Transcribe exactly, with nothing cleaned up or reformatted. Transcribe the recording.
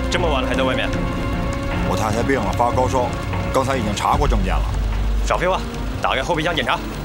这么晚了还在外面？ 我太太病了，发高烧，刚才已经查过证件了。 少废话，打开后备箱检查。